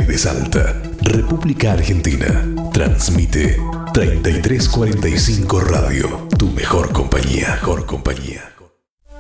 desde Salta, República Argentina. Transmite 3345 Radio, tu mejor compañía. Mejor compañía.